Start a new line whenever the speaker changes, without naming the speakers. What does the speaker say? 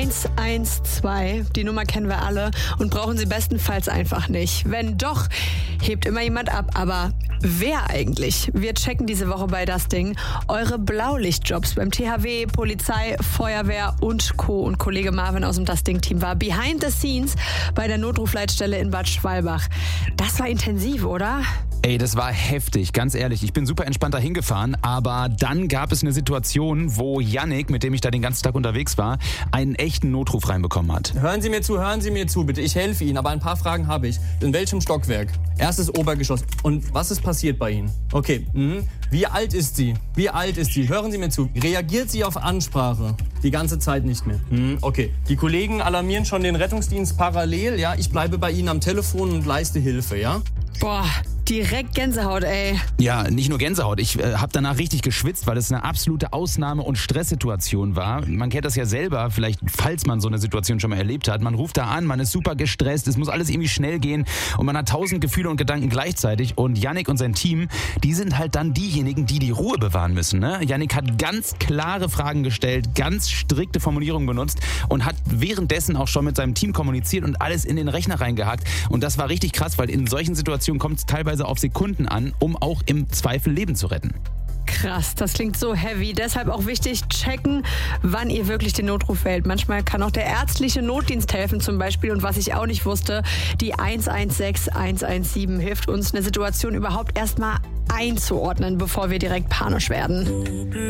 112, die Nummer kennen wir alle und brauchen sie bestenfalls einfach nicht. Wenn doch, hebt immer jemand ab. Aber wer eigentlich? Wir checken diese Woche bei Das Ding eure Blaulichtjobs beim THW, Polizei, Feuerwehr und Co. Und Kollege Marvin aus dem Das Ding-Team war behind the scenes bei der Notrufleitstelle in Bad Schwalbach. Das war intensiv, oder?
Ey, das war heftig, ganz ehrlich. Ich bin super entspannt da hingefahren, aber dann gab es eine Situation, wo Yannick, mit dem ich da den ganzen Tag unterwegs war, einen echten Notruf reinbekommen hat.
Hören Sie mir zu, bitte. Ich helfe Ihnen, aber ein paar Fragen habe ich. In welchem Stockwerk? Erstes Obergeschoss. Und was ist passiert bei Ihnen? Okay, Wie alt ist sie? Hören Sie mir zu. Reagiert sie auf Ansprache? Die ganze Zeit nicht mehr. Okay. Die Kollegen alarmieren schon den Rettungsdienst parallel, ja? Ich bleibe bei Ihnen am Telefon und leiste Hilfe, ja?
Boah, direkt Gänsehaut, ey.
Ja, nicht nur Gänsehaut. Ich habe danach richtig geschwitzt, weil es eine absolute Ausnahme- und Stresssituation war. Man kennt das ja selber, vielleicht falls man so eine Situation schon mal erlebt hat. Man ruft da an, man ist super gestresst, es muss alles irgendwie schnell gehen und man hat 1000 Gefühle und Gedanken gleichzeitig. Und Yannick und sein Team, die sind halt dann diejenigen, die die Ruhe bewahren müssen. Ne? Yannick hat ganz klare Fragen gestellt, ganz strikte Formulierungen benutzt und hat währenddessen auch schon mit seinem Team kommuniziert und alles in den Rechner reingehackt. Und das war richtig krass, weil in solchen Situationen kommt es teilweise auf Sekunden an, um auch im Zweifel Leben zu retten.
Krass, das klingt so heavy. Deshalb auch wichtig, checken, wann ihr wirklich den Notruf wählt. Manchmal kann auch der ärztliche Notdienst helfen zum Beispiel. Und was ich auch nicht wusste, die 116 117 hilft uns, eine Situation überhaupt erstmal einzuordnen, bevor wir direkt panisch werden.